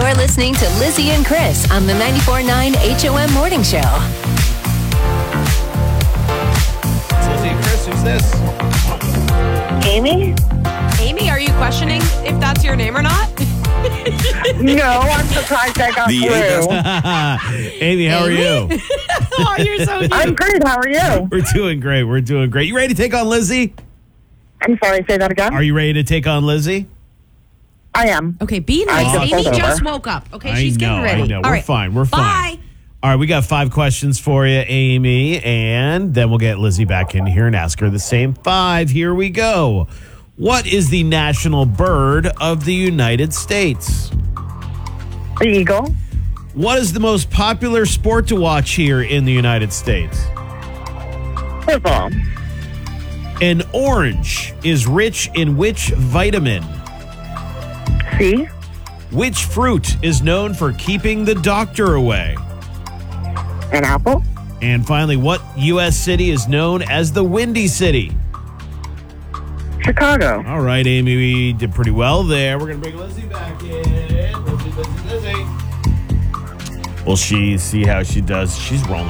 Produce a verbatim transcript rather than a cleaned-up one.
You're listening to Lizzie and Chris on the ninety-four point nine H O M Morning Show. It's Lizzie and Chris. Who's this? Amy? Amy, are you questioning if that's your name or not? No, I'm surprised I got through. Amy, how are you? Oh, you're so cute. I'm great. How are you? We're doing great. We're doing great. You ready to take on Lizzie? I'm sorry, say that again? Are you ready to take on Lizzie? I am. Okay, be I nice. just Amy pulled just over. woke up. Okay, I she's know, getting ready. I know. All We're right. fine. We're fine. Bye. All right, we got five questions for you, Amy, and then we'll get Lizzie back in here and ask her the same five. Here we go. What is the national bird of the United States? The Eagle. What is the most popular sport to watch here in the United States? Football. An orange is rich in which vitamin? C. Which fruit is known for keeping the doctor away? An apple. And finally, what U S city is known as the Windy City? Chicago. All right, Amy, we did pretty well there. We're going to bring Lizzie back in. Lizzie, Lizzie, Lizzie. We'll she see how she does. She's rolling.